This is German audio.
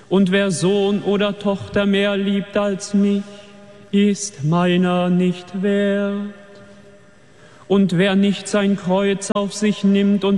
Und wer Sohn oder Tochter mehr liebt als mich, ist meiner nicht wert. Und wer nicht sein Kreuz auf sich nimmt und